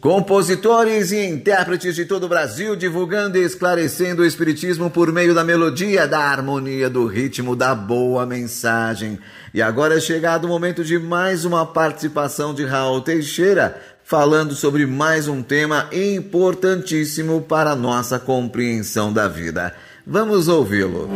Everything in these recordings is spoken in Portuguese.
Compositores e intérpretes de todo o Brasil divulgando e esclarecendo o Espiritismo por meio da melodia, da harmonia, do ritmo, da boa mensagem. E agora é chegado o momento de mais uma participação de Raul Teixeira, falando sobre mais um tema importantíssimo para a nossa compreensão da vida. Vamos ouvi-lo.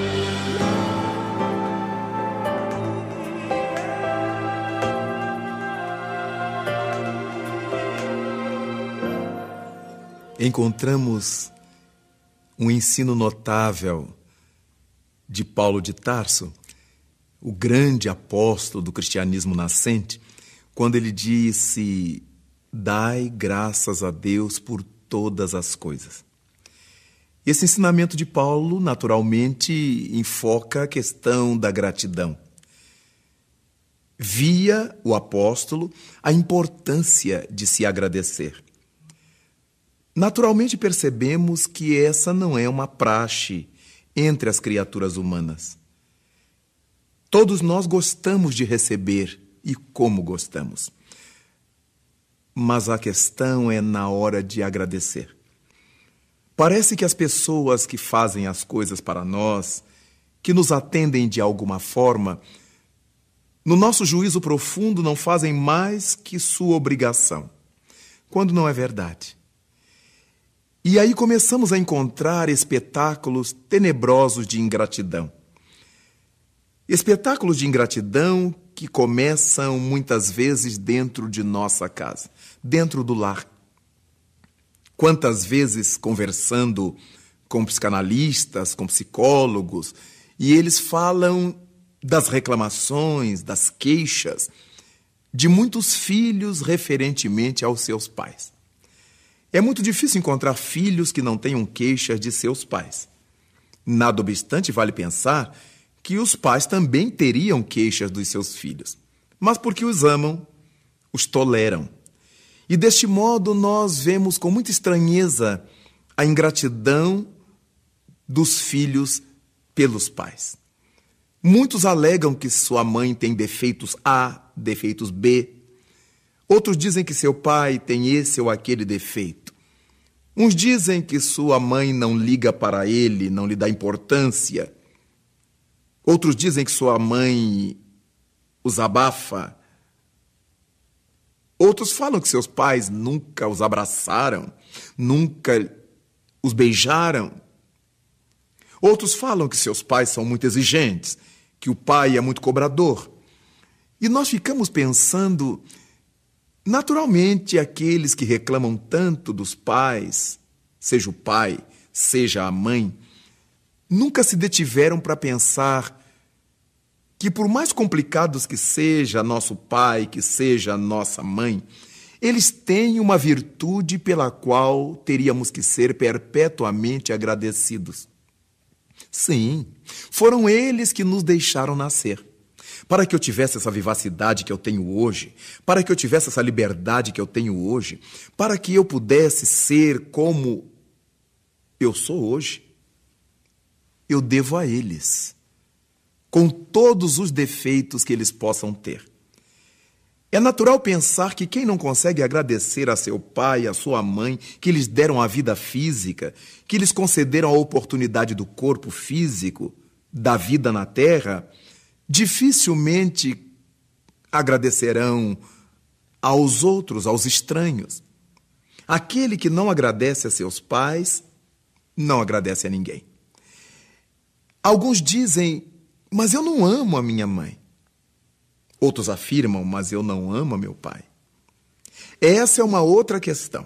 Encontramos um ensino notável de Paulo de Tarso, o grande apóstolo do cristianismo nascente, quando ele disse: dai graças a Deus por todas as coisas. Esse ensinamento de Paulo, naturalmente, enfoca a questão da gratidão. Via o apóstolo a importância de se agradecer. Naturalmente percebemos que essa não é uma praxe entre as criaturas humanas. Todos nós gostamos de receber, e como gostamos. Mas a questão é na hora de agradecer. Parece que as pessoas que fazem as coisas para nós, que nos atendem de alguma forma, no nosso juízo profundo não fazem mais que sua obrigação, quando não é verdade. E aí começamos a encontrar espetáculos tenebrosos de ingratidão. Espetáculos de ingratidão que começam muitas vezes dentro de nossa casa, dentro do lar. Quantas vezes conversando com psicanalistas, com psicólogos, e eles falam das reclamações, das queixas de muitos filhos referentemente aos seus pais. É muito difícil encontrar filhos que não tenham queixas de seus pais. Nada obstante, vale pensar que os pais também teriam queixas dos seus filhos, mas porque os amam, os toleram. E deste modo nós vemos com muita estranheza a ingratidão dos filhos pelos pais. Muitos alegam que sua mãe tem defeitos A, defeitos B. Outros dizem que seu pai tem esse ou aquele defeito. Uns dizem que sua mãe não liga para ele, não lhe dá importância. Outros dizem que sua mãe os abafa. Outros falam que seus pais nunca os abraçaram, nunca os beijaram. Outros falam que seus pais são muito exigentes, que o pai é muito cobrador. E nós ficamos pensando, naturalmente, aqueles que reclamam tanto dos pais, seja o pai, seja a mãe, nunca se detiveram para pensar que, por mais complicados que seja nosso pai, que seja nossa mãe, eles têm uma virtude pela qual teríamos que ser perpetuamente agradecidos. Sim, foram eles que nos deixaram nascer. Para que eu tivesse essa vivacidade que eu tenho hoje, para que eu tivesse essa liberdade que eu tenho hoje, para que eu pudesse ser como eu sou hoje, eu devo a eles, com todos os defeitos que eles possam ter. É natural pensar que quem não consegue agradecer a seu pai, a sua mãe, que lhes deram a vida física, que lhes concederam a oportunidade do corpo físico, da vida na terra, dificilmente agradecerão aos outros, aos estranhos. Aquele que não agradece a seus pais, não agradece a ninguém. Alguns dizem: mas eu não amo a minha mãe. Outros afirmam: mas eu não amo a meu pai. Essa é uma outra questão.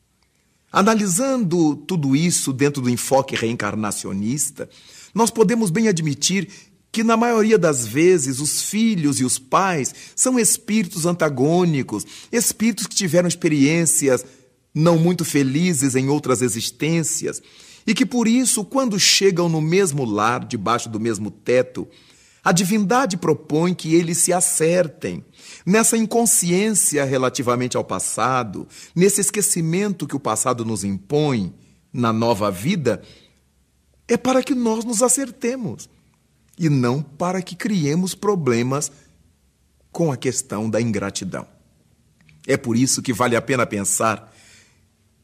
Analisando tudo isso dentro do enfoque reencarnacionista, nós podemos bem admitir que, na maioria das vezes, os filhos e os pais são espíritos antagônicos, espíritos que tiveram experiências não muito felizes em outras existências, e que, por isso, quando chegam no mesmo lar, debaixo do mesmo teto, a divindade propõe que eles se acertem nessa inconsciência relativamente ao passado, nesse esquecimento que o passado nos impõe na nova vida, é para que nós nos acertemos e não para que criemos problemas com a questão da ingratidão. É por isso que vale a pena pensar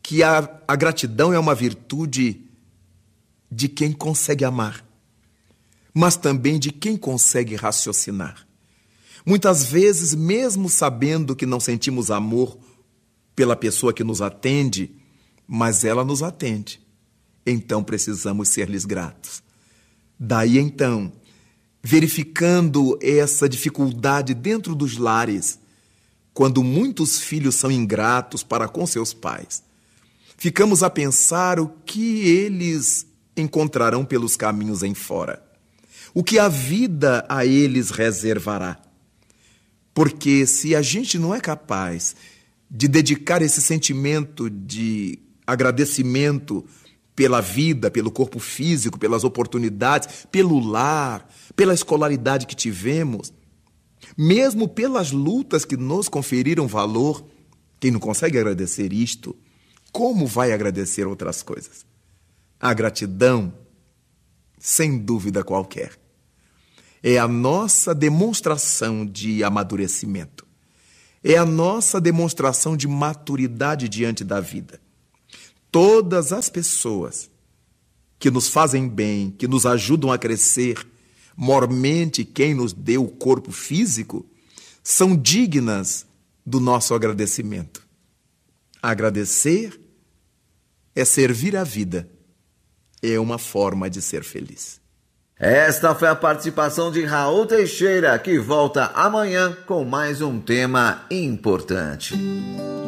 que a gratidão é uma virtude de quem consegue amar, mas também de quem consegue raciocinar. Muitas vezes, mesmo sabendo que não sentimos amor pela pessoa que nos atende, mas ela nos atende. Então precisamos ser-lhes gratos. Daí então, verificando essa dificuldade dentro dos lares, quando muitos filhos são ingratos para com seus pais, ficamos a pensar o que eles encontrarão pelos caminhos em fora, o que a vida a eles reservará. Porque se a gente não é capaz de dedicar esse sentimento de agradecimento pela vida, pelo corpo físico, pelas oportunidades, pelo lar, pela escolaridade que tivemos, mesmo pelas lutas que nos conferiram valor, quem não consegue agradecer isto, como vai agradecer outras coisas? A gratidão, sem dúvida qualquer, é a nossa demonstração de amadurecimento. É a nossa demonstração de maturidade diante da vida. Todas as pessoas que nos fazem bem, que nos ajudam a crescer, mormente quem nos deu o corpo físico, são dignas do nosso agradecimento. Agradecer é servir a vida. É uma forma de ser feliz. Esta foi a participação de Raul Teixeira, que volta amanhã com mais um tema importante.